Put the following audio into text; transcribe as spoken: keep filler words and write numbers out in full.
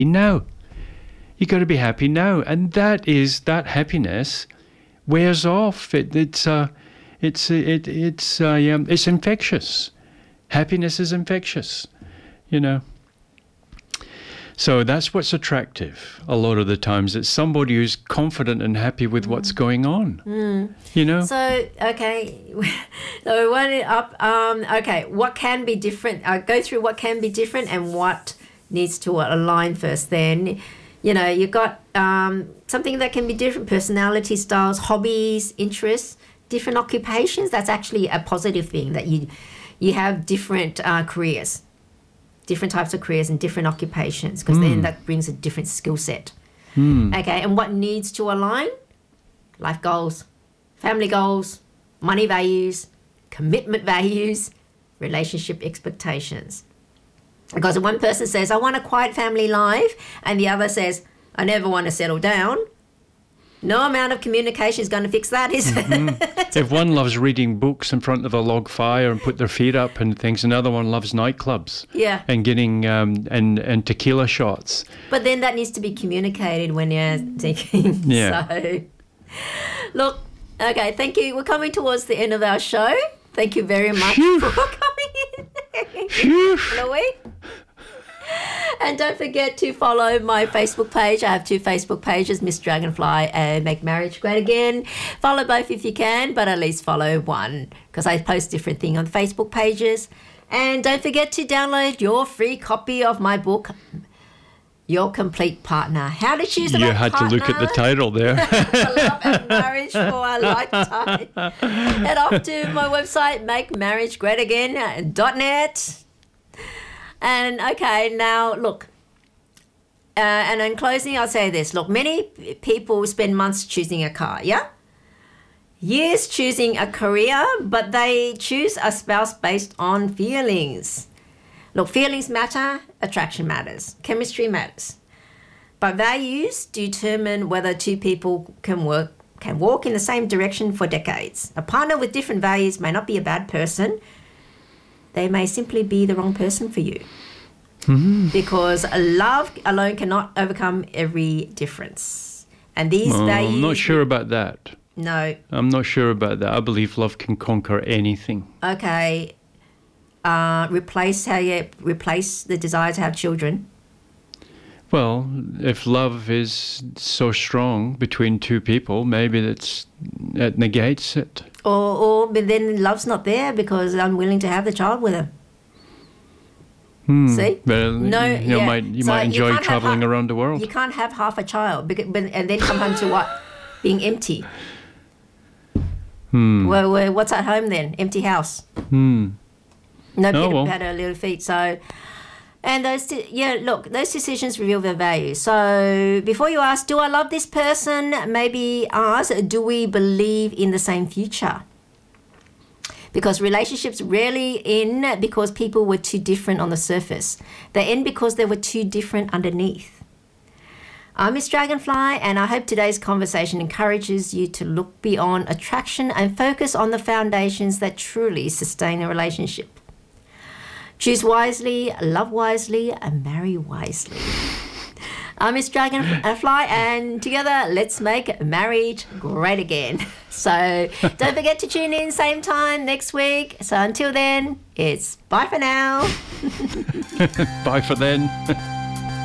now. You got to be happy now, and that is that happiness wears off. It, it's uh, it's it, it's uh, um, it's infectious. Happiness is infectious, you know. So that's what's attractive a lot of the times. It's somebody who's confident and happy with mm. what's going on, mm. you know. So, okay, so we want it up. Um, okay, what can be different? Uh, go through what can be different and what needs to align first. Then, you know, you've got um, something that can be different, personality styles, hobbies, interests, different occupations. That's actually a positive thing, that you, you have different uh, careers. Different types of careers and different occupations, because mm. then that brings a different skill set. Mm. Okay, and what needs to align? Life goals, family goals, money values, commitment values, relationship expectations. Because one person says, I want a quiet family life, and the other says, I never want to settle down. No amount of communication is going to fix that, is mm-hmm. it? If one loves reading books in front of a log fire and put their feet up and things, another one loves nightclubs. Yeah. And getting um, and and tequila shots. But then that needs to be communicated when you're thinking. Yeah. So, look, okay, thank you. We're coming towards the end of our show. Thank you very much Phew. for coming in, Phew. Louis. And don't forget to follow my Facebook page. I have two Facebook pages, Miss Dragonfly and Make Marriage Great Again. Follow both if you can, but at least follow one, because I post different things on Facebook pages. And don't forget to download your free copy of my book, Your Complete Partner. How to choose the You right had partner. to look at the title there. For love and marriage for a lifetime. Head off to my website, make marriage great again dot net. And okay, now look, uh, and in closing, I'll say this. Look, many people spend months choosing a car, yeah? Years choosing a career, but they choose a spouse based on feelings. Look, feelings matter, attraction matters, chemistry matters. But values determine whether two people can work, can walk in the same direction for decades. A partner with different values may not be a bad person. They may simply be the wrong person for you. Mm-hmm. Because love alone cannot overcome every difference. And these well, values... I'm not sure about that. No. I'm not sure about that. I believe love can conquer anything. Okay. Uh, replace how you replace the desire to have children. Well, if love is so strong between two people, maybe that's, it negates it. Or, or but then love's not there because I'm willing to have the child with him. Hmm. See? Well, No, you yeah. might you So might you enjoy can't have traveling half- around the world. You can't have half a child because, but, and then come home to what? Being empty. Hmm. Well, well, what's at home then? Empty house. Hmm. No Oh, kid well. had her little feet. So, and those, de- yeah, look, those decisions reveal their value. So before you ask, do I love this person? Maybe ask, do we believe in the same future? Because relationships rarely end because people were too different on the surface. They end because they were too different underneath. I'm Miss Dragonfly, and I hope today's conversation encourages you to look beyond attraction and focus on the foundations that truly sustain a relationship. Choose wisely, love wisely, and marry wisely. I'm Miss Dragonfly, and together let's make marriage great again. So don't forget to tune in same time next week. So until then, it's bye for now. Bye for then.